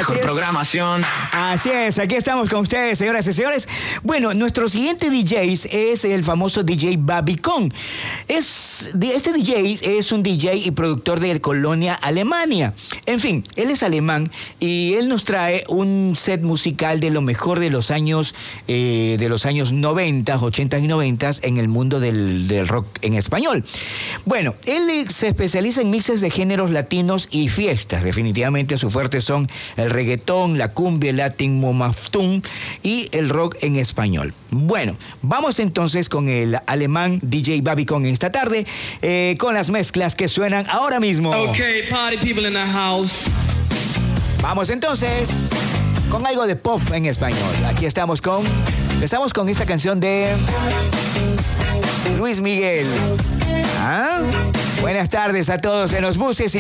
mejor programación. Así es, aquí estamos con ustedes, señoras y señores. Bueno, nuestro siguiente DJ es el famoso DJ Babicon. Este DJ es un DJ y productor de Colonia, Alemania. En fin, él es alemán y él nos trae un set musical de lo mejor de los años 90, 80 y 90 en el mundo del rock en español. Bueno, él se especializa en mixes de géneros latinos y fiestas. Definitivamente su fuerte son el reggaetón, la cumbia, el latin momaftún y el rock en español. Bueno, vamos entonces con el alemán DJ Babicon esta tarde con las mezclas que suenan ahora mismo. Okay, party people in the house. Vamos entonces con algo de pop en español. Aquí empezamos con esta canción de Luis Miguel. Buenas tardes a todos en los buses.